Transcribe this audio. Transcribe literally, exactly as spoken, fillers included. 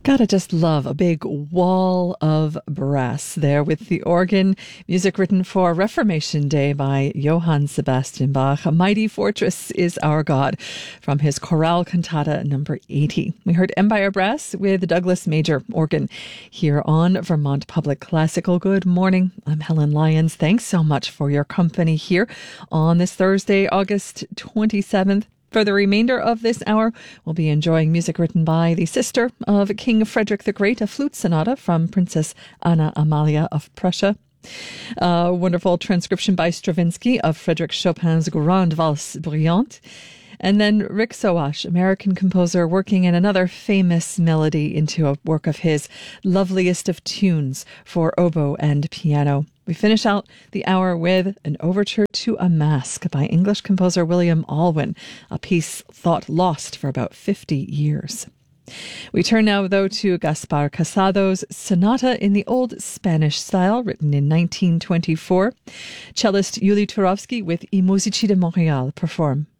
Gotta just love a big wall of brass there with the organ. Music written for Reformation Day by Johann Sebastian Bach. A Mighty Fortress is Our God from his chorale cantata number eighty. We heard Empire Brass with Douglas Major organ here on Vermont Public Classical. Good morning. I'm Helen Lyons. Thanks so much for your company here on this Thursday, August twenty-seventh. For the remainder of this hour, we'll be enjoying music written by the sister of King Frederick the Great, a flute sonata from Princess Anna Amalia of Prussia. A wonderful transcription by Stravinsky of Frédéric Chopin's Grande Valse Bruyante. And then Rick Soash, American composer, working in another famous melody into a work of his, Loveliest of Tunes for oboe and piano. We finish out the hour with an overture to a masque by English composer William Alwyn, a piece thought lost for about fifty years. We turn now, though, to Gaspar Casado's Sonata in the Old Spanish Style, written in nineteen twenty-four. Cellist Yuli Turovsky with I Musici de Montréal perform.